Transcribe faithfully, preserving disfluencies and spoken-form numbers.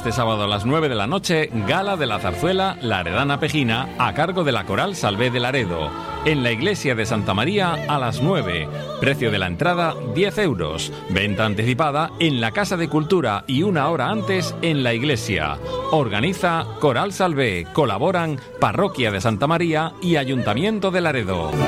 Este sábado a las nueve de la noche, Gala de la Zarzuela Laredana Pejina a cargo de la Coral Salvé de Laredo. En la iglesia de Santa María a las nueve. Precio de la entrada diez euros. Venta anticipada en la Casa de Cultura y una hora antes en la iglesia. Organiza Coral Salvé. Colaboran Parroquia de Santa María y Ayuntamiento de Laredo.